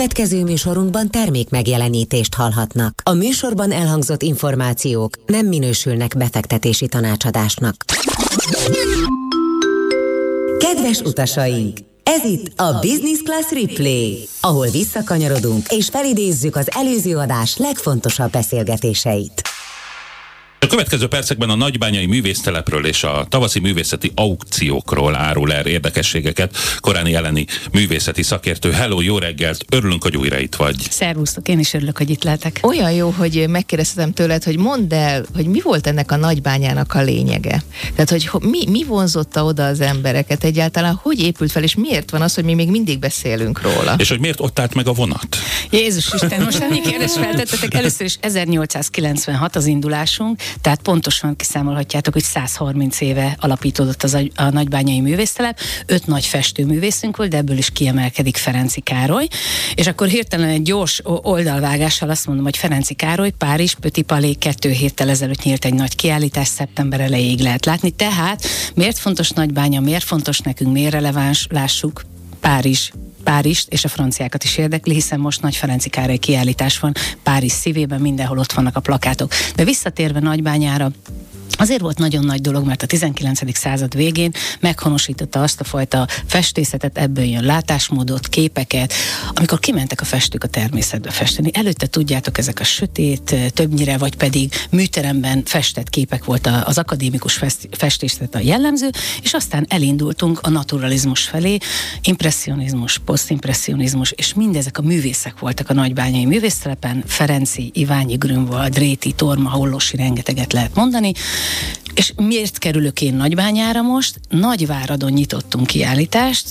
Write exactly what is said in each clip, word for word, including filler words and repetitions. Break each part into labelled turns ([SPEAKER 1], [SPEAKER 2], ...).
[SPEAKER 1] Következő műsorunkban termék megjelenítést hallhatnak. A műsorban elhangzott információk nem minősülnek befektetési tanácsadásnak. Kedves utasaink! Ez itt a Business Class Replay, ahol visszakanyarodunk és felidézzük az előző adás legfontosabb beszélgetéseit.
[SPEAKER 2] A következő percekben a nagybányai művésztelepről és a tavaszi művészeti aukciókról árul el érdekességeket Koráni Eleni művészeti szakértő. Hello, jó reggelt, örülünk, hogy újra itt vagy.
[SPEAKER 3] Szervusztok, én is örülök, hogy itt lehetek.
[SPEAKER 4] Olyan jó, hogy megkérdeztem tőled, hogy mondd el, hogy mi volt ennek a nagybányának a lényege. Tehát, hogy mi, mi vonzotta oda az embereket egyáltalán, hogy épült fel, és miért van az, hogy mi még mindig beszélünk róla.
[SPEAKER 2] És hogy miért ott állt meg a vonat?
[SPEAKER 3] Jézus Isten, most annyi kérdést feltettetek. Először is ezernyolcszázkilencvenhat az indulásunk, tehát pontosan kiszámolhatjátok, hogy száz harminc éve alapítódott az a, a nagybányai művésztelep, öt nagy festőművészünk volt, de ebből is kiemelkedik Ferenczy Károly, és akkor hirtelen egy gyors oldalvágással azt mondom, hogy Ferenczy Károly, Párizs, Petit Palais kettő héttel ezelőtt nyílt egy nagy kiállítás, szeptember elejéig lehet látni, tehát miért fontos Nagybánya, miért fontos nekünk, miért releváns, lássuk, Párizs, Párizst és a franciákat is érdekli, hiszen most nagy Ferenczy Károly kiállítás van Párizs szívében, mindenhol ott vannak a plakátok. De visszatérve Nagybányára, azért volt nagyon nagy dolog, mert a tizenkilencedik század végén meghonosította azt a fajta festészetet, ebből jön látásmódot, képeket, amikor kimentek a festők a természetbe festeni. Előtte tudjátok, ezek a sötét, többnyire, vagy pedig műteremben festett képek volt az akadémikus festészet a jellemző, és aztán elindultunk a naturalizmus felé, impresszionizmus, posztimpresszionizmus, és mindezek a művészek voltak a nagybányai művésztelepen, Ferenczy, Iványi, Grünwald, Réti, Torma, Hollósy, rengeteget lehet mondani. És miért kerülök én Nagybányára most? Nagyváradon nyitottunk kiállítást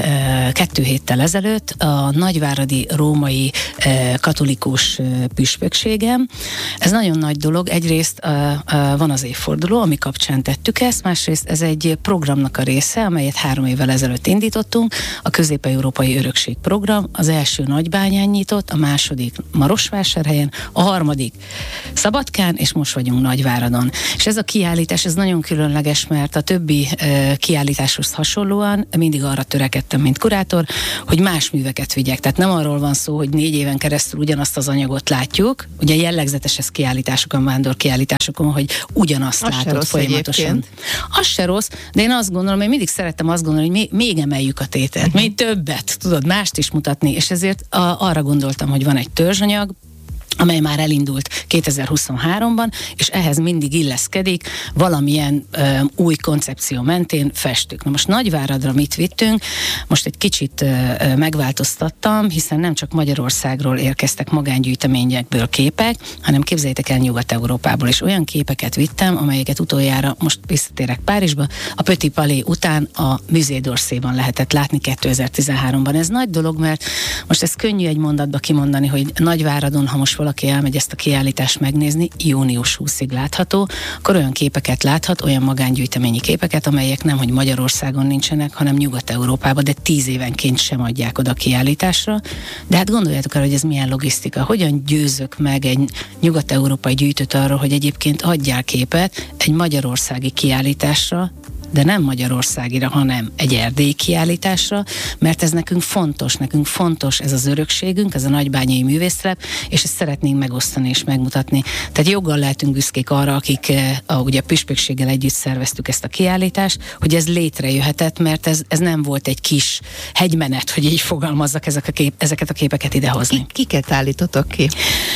[SPEAKER 3] kettő héttel ezelőtt a nagyváradi római katolikus püspökségem. Ez nagyon nagy dolog. Egyrészt van az évforduló, ami kapcsán tettük ezt, másrészt ez egy programnak a része, amelyet három évvel ezelőtt indítottunk, a Közép-Európai Örökség program. Az első Nagybányán nyitott, a második Marosvásárhelyen, a harmadik Szabadkán, és most vagyunk Nagyváradon. És ez a kiállítás, ez nagyon különleges, mert a többi uh, kiállításhoz hasonlóan mindig arra törekedtem, mint kurátor, hogy más műveket vigyek. Tehát nem arról van szó, hogy négy éven keresztül ugyanazt az anyagot látjuk. Ugye jellegzetes ez kiállításokon, vándor kiállításokon, hogy ugyanazt az látod folyamatosan. Egyébként. Az se rossz, de én azt gondolom, én mindig szerettem azt gondolni, hogy még, még emeljük a tételt, uh-huh. még többet, tudod, mást is mutatni, és ezért a, arra gondoltam, hogy van egy törzsanyag, amely már elindult kétezer-huszonháromban, és ehhez mindig illeszkedik valamilyen ö, új koncepció mentén festők. Na most Nagyváradra mit vittünk? Most egy kicsit ö, megváltoztattam, hiszen nem csak Magyarországról érkeztek magángyűjteményekből képek, hanem képzeljétek el Nyugat-Európából, és olyan képeket vittem, amelyeket utoljára, most visszatérek Párizsba, a Petit Palais után a Musée d'Orsayban lehetett látni kétezer-tizenháromban. Ez nagy dolog, mert most ez könnyű egy mondatba kimondani, hogy Nagyváradon, ha most valaki elmegy ezt a kiállítást megnézni, június huszadikáig látható, akkor olyan képeket láthat, olyan magángyűjteményi képeket, amelyek nem, hogy Magyarországon nincsenek, hanem Nyugat-Európában, de tíz évenként sem adják oda a kiállításra. De hát gondoljátok el, hogy ez milyen logisztika. Hogyan győzök meg egy nyugat-európai gyűjtőt arról, hogy egyébként adjál képet egy magyarországi kiállításra, de nem Magyarországira, hanem egy erdélyi kiállításra, mert ez nekünk fontos, nekünk fontos ez az örökségünk, ez a nagybányai művésztelep, és ezt szeretnénk megosztani és megmutatni. Tehát joggal lehetünk büszkék arra, akik a, ugye a püspökséggel együtt szerveztük ezt a kiállítást, hogy ez létrejöhetett, mert ez, ez nem volt egy kis hegymenet, hogy így fogalmazzak ezek a kép, ezeket a képeket idehozni.
[SPEAKER 4] Kiket állítotok ki?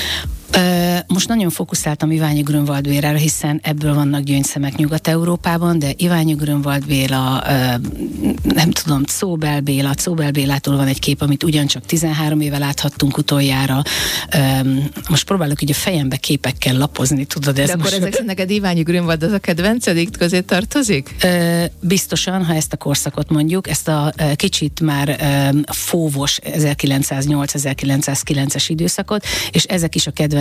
[SPEAKER 3] Most nagyon fókuszáltam Iványi Grünwald Bélára, hiszen ebből vannak gyöngyszemek Nyugat-Európában, de Iványi Grünwald Béla, nem tudom, Czóbel Béla, Czóbel Bélától van egy kép, amit ugyancsak tizenhárom éve láthattunk utoljára. Most próbálok így a fejembe képekkel lapozni, tudod? Ez
[SPEAKER 4] de akkor
[SPEAKER 3] most...
[SPEAKER 4] ezek szerint neked Iványi Grünwald az a kedvencedik közé tartozik?
[SPEAKER 3] Biztosan, ha ezt a korszakot mondjuk, ezt a kicsit már fóvos ezerkilencszáznyolc-ezerkilencszázkilences időszakot, és ezek is a kedvenceim, amikor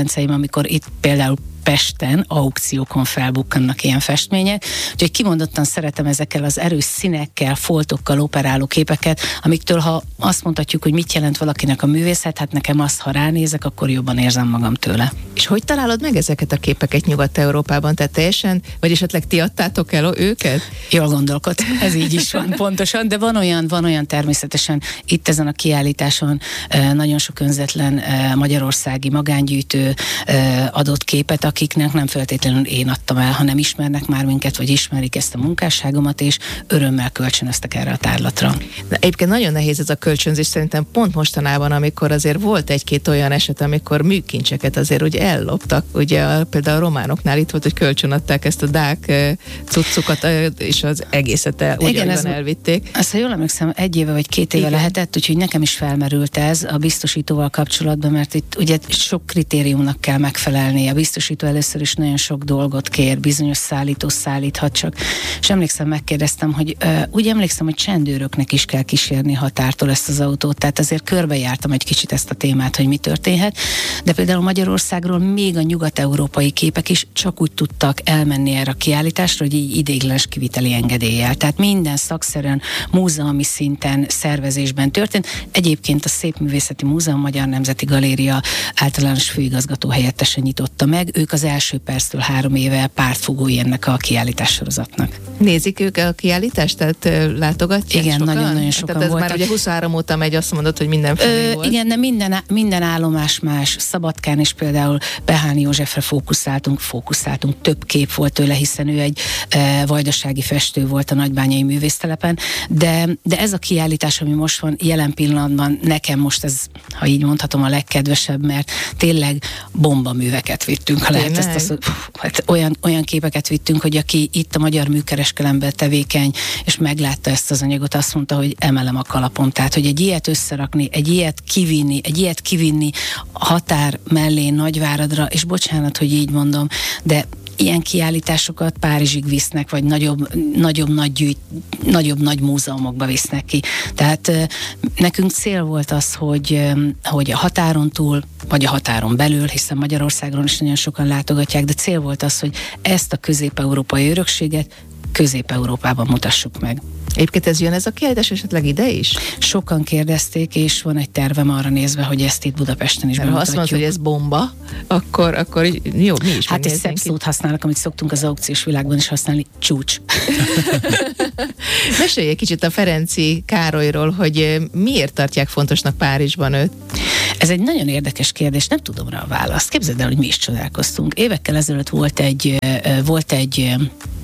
[SPEAKER 3] amikor itt például Pesten aukciókon felbukkannak ilyen festmények, úgyhogy kimondottan szeretem ezekkel az erős színekkel, foltokkal operáló képeket, amiktől ha azt mondhatjuk, hogy mit jelent valakinek a művészet, hát nekem az, ha ránézek, akkor jobban érzem magam tőle.
[SPEAKER 4] És hogy találod meg ezeket a képeket Nyugat-Európában? Tehát teljesen, vagy esetleg ti adtátok el őket?
[SPEAKER 3] Jól gondolkodsz, ez így is van pontosan, de van olyan, van olyan természetesen itt ezen a kiállításon nagyon sok önzetlen magyarországi magángyűjtő adott képet, akiknek nem feltétlenül én adtam el, hanem ismernek már minket, vagy ismerik ezt a munkásságomat, és örömmel kölcsönöztek erre a tárlatra.
[SPEAKER 4] De egyébként nagyon nehéz ez a kölcsönzés, szerintem pont mostanában, amikor azért volt egy-két olyan eset, amikor műkincseket azért úgy elloptak. Ugye a, például a románoknál itt volt, hogy kölcsönadták ezt a dák cuccukat, és az egészet el,
[SPEAKER 3] igen, ez,
[SPEAKER 4] elvitték.
[SPEAKER 3] Azt, ha jól emlékszem, egy éve vagy két éve igen. lehetett, úgyhogy nekem is felmerült ez a biztosítóval kapcsolatban, mert itt ugye sok kritériumnak kell megfelelni. A biztosító először is nagyon sok dolgot kér, bizonyos szállító szállíthat csak. És emlékszem, megkérdeztem, hogy uh, úgy emlékszem, hogy csendőröknek is kell kísérni határtól ezt az autót, tehát azért körbejártam egy kicsit ezt a témát, hogy mi történhet, de például Magyarországról még a nyugat-európai képek is csak úgy tudtak elmenni erre a kiállításra, hogy így ideiglenes kiviteli engedéllyel. Tehát minden szakszerűen, múzeumi szinten, szervezésben történt. Egyébként a Szépművészeti Múzeum Magyar Nemzeti Galéria általános főigazgató helyettesen nyitotta meg. Ők az első perctől három éve pártfogói ennek a kiállítássorozatnak.
[SPEAKER 4] Nézik ők a kiállítást? Tehát látogatják?
[SPEAKER 3] Igen, nagyon-nagyon sokan
[SPEAKER 4] tehát ez
[SPEAKER 3] voltak.
[SPEAKER 4] Már ugye huszonhárom óta megy, azt mondod, hogy mindenfelé volt.
[SPEAKER 3] Igen, de minden, minden állomás más. Szabadkán is például Behány Józsefre fókuszáltunk, fókuszáltunk, több kép volt tőle, hiszen ő egy e, vajdasági festő volt a nagybányai művésztelepen, de, de ez a kiállítás, ami most van, jelen pillanatban nekem most ez, ha így mondhatom, a legkedvesebb, mert tényleg bombaműveket vittünk, ha lehet ezt az, hát olyan, olyan képeket vittünk, hogy aki itt a magyar műkereskedelemben tevékeny, és meglátta ezt az anyagot, azt mondta, hogy emelem a kalapom. Tehát, hogy egy ilyet összerakni, egy ilyet kivinni, egy ilyet kivinni határ mellé Nagyváradra, és bocsánat, hogy így mondom, de ilyen kiállításokat Párizsig visznek, vagy nagyobb, nagyobb, nagy, gyűjt, nagyobb nagy múzeumokba visznek ki. Tehát nekünk cél volt az, hogy, hogy a határon túl, vagy a határon belül, hiszen Magyarországon is nagyon sokan látogatják, de cél volt az, hogy ezt a közép-európai örökséget Közép-Európában mutassuk meg.
[SPEAKER 4] Egyébként ez jön ez a kiállítás esetleg ide is?
[SPEAKER 3] Sokan kérdezték, és van egy tervem arra nézve, hogy ezt itt Budapesten is bemutatjuk.
[SPEAKER 4] Ha azt mondod, hogy ez bomba, akkor, akkor jó, mi is
[SPEAKER 3] hát egy szebb szót használok, amit szoktunk az aukciós világban is használni, csúcs.
[SPEAKER 4] Mesélj egy kicsit a Ferenczy Károlyról, hogy miért tartják fontosnak Párizsban őt?
[SPEAKER 3] Ez egy nagyon érdekes kérdés, nem tudom rá a választ. Képzeld el, hogy mi is csodálkoztunk. Évekkel ezelőtt volt egy, volt egy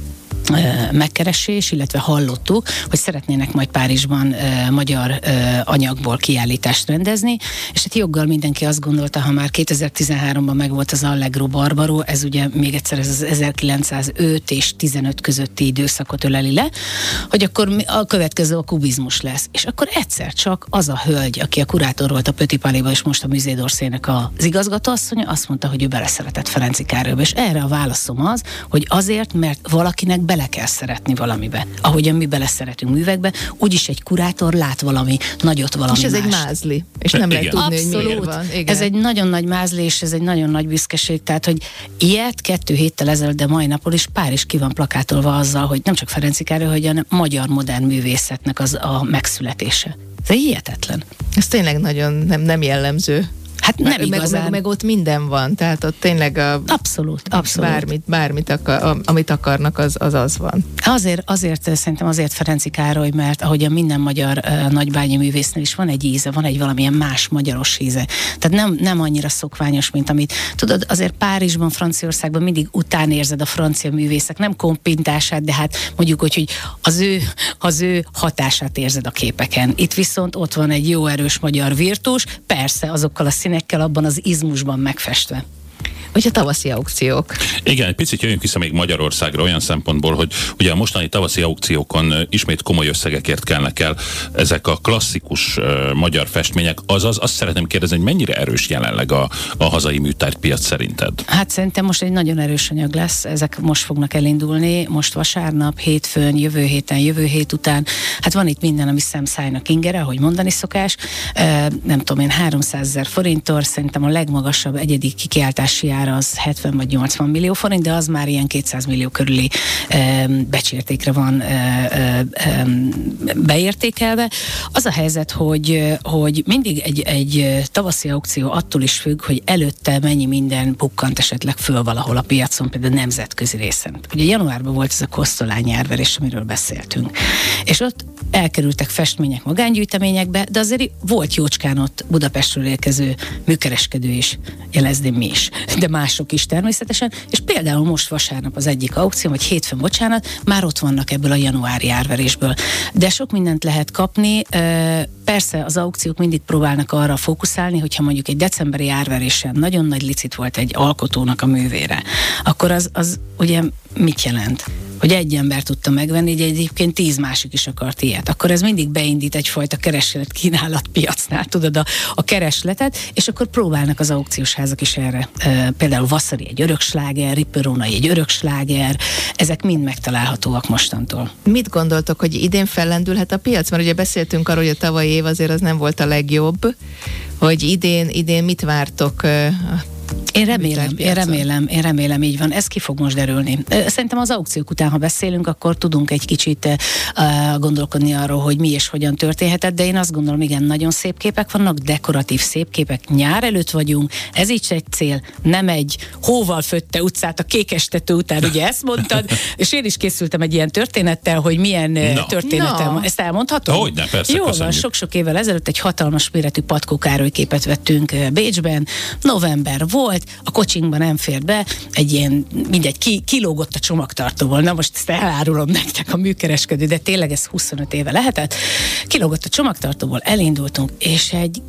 [SPEAKER 3] megkeresés, illetve hallottuk, hogy szeretnének majd Párizsban uh, magyar uh, anyagból kiállítást rendezni, és hát joggal mindenki azt gondolta, ha már kétezer-tizenháromban megvolt az Allegro Barbaro, ez ugye még egyszer ez az ezerkilencszázöt és tizenöt közötti időszakot öleli le, hogy akkor a következő a kubizmus lesz. És akkor egyszer csak az a hölgy, aki a kurátor volt a Petit Palais-ban, és most a Musée d'Orsay-nek az igazgatóasszonya, azt mondta, hogy ő beleszeretett Ferenczy Károlyba, és erre a válaszom az, hogy azért, mert valakinek bele kell szeretni valamibe. Ahogyan mi beleszeretünk művekbe, úgyis egy kurátor lát valami nagyot, valami
[SPEAKER 4] És ez
[SPEAKER 3] mást.
[SPEAKER 4] egy mázli. És nem lehet tudni,
[SPEAKER 3] abszolút,
[SPEAKER 4] hogy miért van. Igen.
[SPEAKER 3] Ez egy nagyon nagy mázli, és ez egy nagyon nagy büszkeség. Tehát, hogy ilyet kettő héttel ezelőtt, de mai napon is Párizs ki van plakátolva azzal, hogy nem csak Ferenczy Károly, hogy a magyar modern művészetnek az a megszületése. Ez hihetetlen.
[SPEAKER 4] Ez tényleg nagyon nem, nem jellemző.
[SPEAKER 3] Hát nem
[SPEAKER 4] meg,
[SPEAKER 3] igazán.
[SPEAKER 4] Meg, meg ott minden van, tehát ott tényleg a,
[SPEAKER 3] abszolút, abszolút.
[SPEAKER 4] Bármit, bármit akar, amit akarnak, az, az az van.
[SPEAKER 3] Azért, azért szerintem azért Ferenczy Károly, mert ahogyan minden magyar uh, nagybányi művésznél is van egy íze, van egy valamilyen más magyaros íze. Tehát nem, nem annyira szokványos, mint amit, tudod, azért Párizsban, Franciaországban mindig utánérzed a francia művészek, nem kompintását, de hát mondjuk, hogy, hogy az, ő, az ő hatását érzed a képeken. Itt viszont ott van egy jó erős magyar virtus, persze azokkal a színekkel, abban az izmusban megfestve.
[SPEAKER 4] Vagy a tavaszi aukciók.
[SPEAKER 2] Igen, egy picit jöjjünk vissza még Magyarországra olyan szempontból, hogy ugye a mostani tavaszi aukciókon ismét komoly összegekért kelnek el ezek a klasszikus uh, magyar festmények. Azaz azt szeretném kérdezni, hogy mennyire erős jelenleg a, a hazai műtárgypiac szerinted?
[SPEAKER 3] Hát szerintem most egy nagyon erős anyag lesz, ezek most fognak elindulni, most vasárnap, hétfőn, jövő héten, jövő hét után. Hát van itt minden, ami szemszájnak ingere, ahogy mondani szokás. Uh, nem tudom én, háromszázezer forinttól, szerintem a legmagasabb egyedi kikiáltási ára az hetven vagy nyolcvan millió forint, de az már ilyen kétszáz millió körüli e, becsértékre van e, e, e, beértékelve. Az a helyzet, hogy, hogy mindig egy, egy tavaszi aukció attól is függ, hogy előtte mennyi minden bukkant esetleg föl valahol a piacon, például nemzetközi részen. Ugye januárban volt ez a Kosztolányi nyárverés, amiről beszéltünk. És ott elkerültek festmények magángyűjteményekbe, de azért volt jócskán ott Budapestről érkező műkereskedő is, jelezném mi is, de mások is természetesen, és például most vasárnap az egyik aukció, vagy hétfőn, bocsánat, már ott vannak ebből a januári árverésből. De sok mindent lehet kapni, persze az aukciók mindig próbálnak arra fókuszálni, hogyha mondjuk egy decemberi árverésen nagyon nagy licit volt egy alkotónak a művére, akkor az, az ugye mit jelent? Hogy egy ember tudta megvenni, de egyébként tíz másik is akart ilyet. Akkor ez mindig beindít egyfajta kereslet-kínálat piacnál, tudod, a, a keresletet, és akkor próbálnak az aukciós házak is erre. E, például Vasari egy öröksláger, Ripperónai egy öröksláger, ezek mind megtalálhatóak mostantól.
[SPEAKER 4] Mit gondoltok, hogy idén fellendülhet a piac? Mert ugye beszéltünk arról, hogy a tavalyi év azért az nem volt a legjobb, hogy idén, idén mit vártok?
[SPEAKER 3] Én remélem, én remélem, én remélem, így van. Ez ki fog most derülni. Szerintem az aukciók után, ha beszélünk, akkor tudunk egy kicsit uh, gondolkodni arról, hogy mi és hogyan történhetett, de én azt gondolom, igen, nagyon szép képek vannak, dekoratív szép képek. Nyár előtt vagyunk, ez így egy cél, nem egy hóval fötte utcát a Kékestető után, ugye ezt mondtad, és én is készültem egy ilyen történettel, hogy milyen no. történetem. No. Ezt elmondhatom?
[SPEAKER 2] Hogyne, persze,
[SPEAKER 3] jó van, sok-sok évvel ezelőtt egy hatalmas méretű Patkó Károly képet vettünk Bécsben, november volt, a kocsinkban nem fér be, egy ilyen, mindegy, ki, kilógott a csomagtartóból. Na most ezt elárulom nektek a műkereskedő, de tényleg ez huszonöt éve lehetett. Kilógott a csomagtartóból, elindultunk, és egy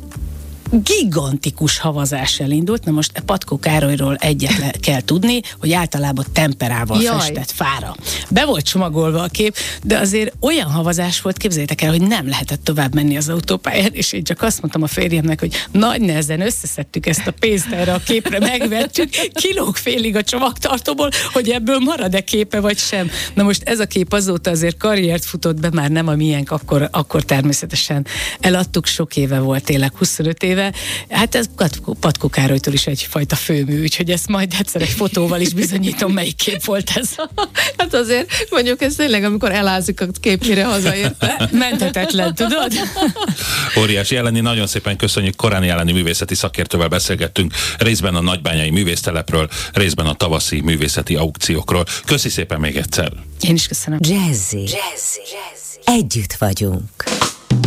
[SPEAKER 3] gigantikus havazás elindult. Na most Patkó Károlyról egyet le kell tudni, hogy általában temperával Jaj. festett fára. Be volt csomagolva a kép, de azért olyan havazás volt, képzeljétek el, hogy nem lehetett tovább menni az autópályán, és én csak azt mondtam a férjemnek, hogy nagy nehezen összeszedtük ezt a pénzt erre a képre, megvettük, kilóg félig a csomagtartóból, hogy ebből marad-e képe vagy sem. Na most ez a kép azóta azért karriert futott be, már nem a miénk, akkor, akkor természetesen eladtuk, sok éve volt, tényleg huszonöt éve. Hát ez Patkó Károlytól is egyfajta főmű, úgyhogy ezt majd egyszer egy fotóval is bizonyítom, melyik kép volt ez.
[SPEAKER 4] Hát azért mondjuk ez tényleg, amikor elázik a kép, mire hazaért.
[SPEAKER 3] Menthetetlen, tudod?
[SPEAKER 2] Óriási Eleni, nagyon szépen köszönjük. Korán Jeleni művészeti szakértővel beszélgettünk részben a nagybányai művésztelepről, részben a tavaszi művészeti aukciókról. Köszi szépen még egyszer.
[SPEAKER 3] Én is köszönöm.
[SPEAKER 1] Jazzy. Jazzy. Jazzy. Együtt vagyunk.